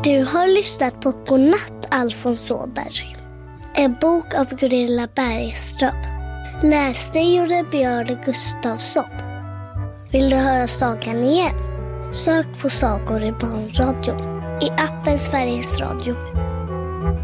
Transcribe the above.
Du har lyssnat på Godnatt Alfons Åberg. En bok av Gunilla Bergström. Läste gjorde Björn Gustafsson. Vill du höra sagan igen? Sök på Sagor i barnradion. I appen Sveriges Radio.